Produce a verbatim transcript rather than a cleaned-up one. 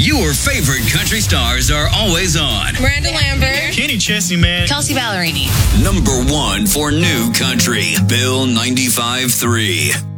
Your favorite country stars are always on. Miranda Lambert. Kenny Chesney, man. Kelsey Ballerini. Number one for new country. Bill ninety-five point three.